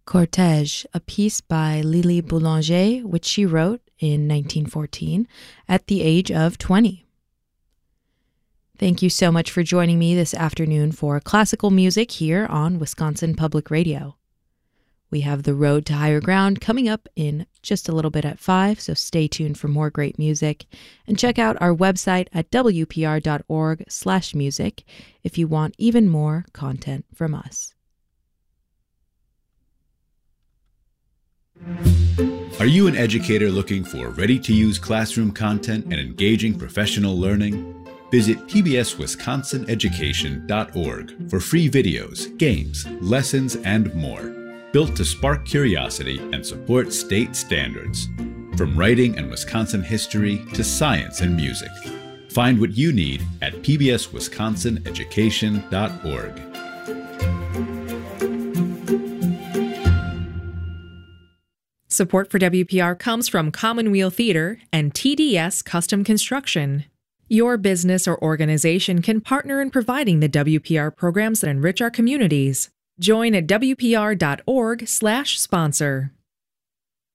Cortège, a piece by Lily Boulanger, which she wrote in 1914 at the age of 20. Thank you so much for joining me this afternoon for classical music here on Wisconsin Public Radio. We have The Road to Higher Ground coming up in just a little bit at 5, so stay tuned for more great music. And check out our website at wpr.org/music if you want even more content from us. Are you an educator looking for ready-to-use classroom content and engaging professional learning? Visit pbswisconsineducation.org for free videos, games, lessons, and more, built to spark curiosity and support state standards. From writing and Wisconsin history to science and music. Find what you need at pbswisconsineducation.org. Support for WPR comes from Commonweal Theater and TDS Custom Construction. Your business or organization can partner in providing the WPR programs that enrich our communities. Join at wpr.org/sponsor.